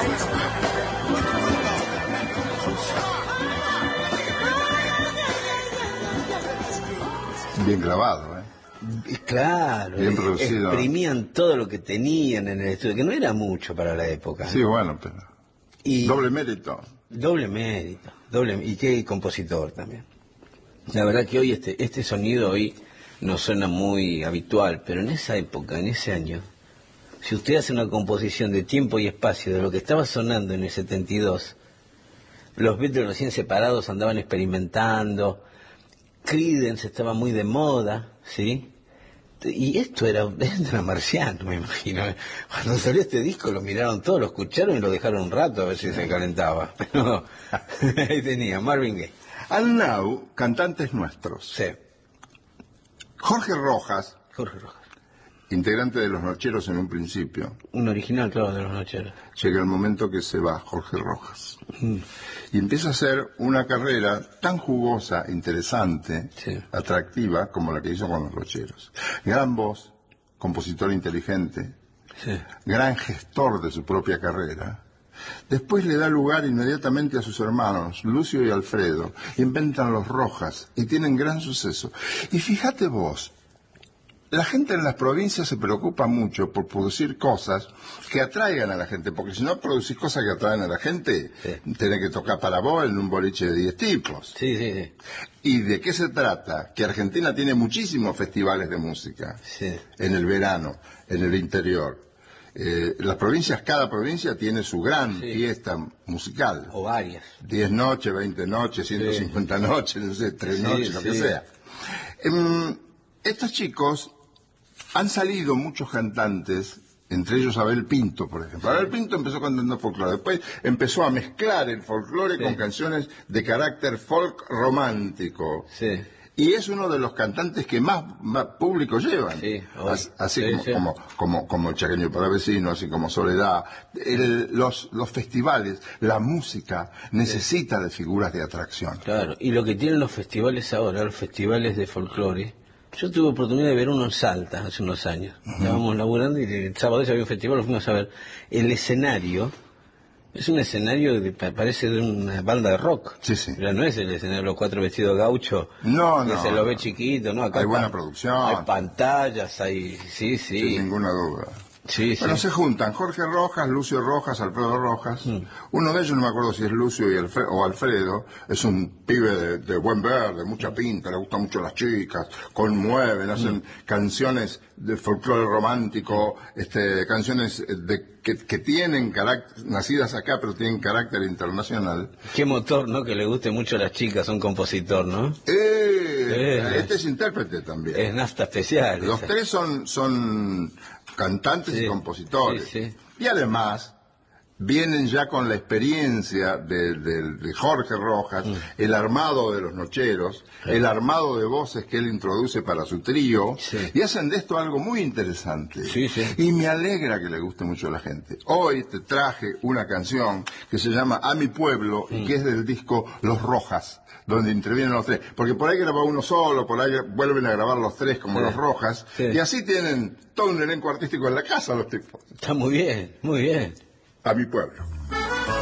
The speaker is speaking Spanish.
Bien grabado, ¿eh? Claro, Bien producido. exprimían todo lo que tenían en el estudio, que no era mucho para la época. Sí, bueno, pero... Y doble mérito. doble mérito, y qué compositor también. La verdad que hoy este sonido hoy no suena muy habitual, pero en esa época, en ese año, si usted hace una composición de tiempo y espacio de lo que estaba sonando en el 72, los Beatles recién separados andaban experimentando, Creedence estaba muy de moda, ¿sí? Y esto era marciano, me imagino. Cuando salió este disco lo miraron todos, lo escucharon y lo dejaron un rato a ver si se calentaba. Pero ahí tenía, Marvin Gaye. And now, cantantes nuestros. Sí. Jorge Rojas, Rojas. integrante de Los Nocheros en un principio. Un original, claro, de Los Nocheros. Llega el momento que se va Jorge Rojas. Y empieza a hacer una carrera tan jugosa, interesante, sí, atractiva, como la que hizo con Los Nocheros. Gran voz, compositor inteligente, sí, gran gestor de su propia carrera. Después le da lugar inmediatamente a sus hermanos, Lucio y Alfredo. Inventan Los Rojas y tienen gran suceso. Y fíjate vos, la gente en las provincias se preocupa mucho por producir cosas que atraigan a la gente, porque si no producís cosas que atraen a la gente, sí, tenés que tocar para vos en un boliche de 10 tipos. Sí, sí, sí. ¿Y de qué se trata? Que Argentina tiene muchísimos festivales de música, sí, en el verano, en el interior. Las provincias, cada provincia tiene su gran, sí, fiesta musical. O varias. 10 noches, 20 noches, 150 sí, noches, no sé, 3 sí, noches, lo sí, que sea. Estos chicos... han salido muchos cantantes, entre ellos Abel Pinto, por ejemplo. Sí. Abel Pinto empezó cantando folclore, después empezó a mezclar el folclore, sí, con canciones de carácter folk romántico. Sí. Y es uno de los cantantes que más público llevan. Sí, así sí, como el Chaqueño para Vecino, así como Soledad. Los festivales, la música necesita de figuras de atracción. Claro, y lo que tienen los festivales ahora, los festivales de folclore. Yo tuve oportunidad de ver uno en Salta hace unos años. Estábamos laburando y el sábado había un festival, lo fuimos a ver. El escenario es un escenario que parece de una banda de rock. Sí, sí. Pero no es el escenario de los 4 vestidos gaucho. No, que no. se lo ve chiquito, ¿no? Acá hay buena producción. Hay pantallas, hay... Sí, sí. Sin ninguna duda. Sí, bueno, sí, se juntan Jorge Rojas, Lucio Rojas, Alfredo Rojas. Uno de ellos, no me acuerdo si es Lucio y o Alfredo, es un pibe de buen ver, de mucha pinta, le gustan mucho las chicas, conmueven, hacen canciones de folclore romántico, canciones que tienen carácter, nacidas acá, pero tienen carácter internacional. Qué motor, ¿no? Que le guste mucho a las chicas, un compositor, ¿no? Este es intérprete también. Es nafta especial. Los tres son cantantes sí, y compositores. Sí, sí. Y además vienen ya con la experiencia de Jorge Rojas, el armado de Los Nocheros, el armado de voces que él introduce para su trío, y hacen de esto algo muy interesante. Sí, sí. Y me alegra que le guste mucho a la gente. Hoy te traje una canción que se llama A mi pueblo, y que es del disco Los Rojas, donde intervienen los tres. Porque por ahí graba uno solo, por ahí vuelven a grabar los tres como Los Rojas, y así tienen todo un elenco artístico en la casa los tipos. Está muy bien, muy bien. A mi pueblo.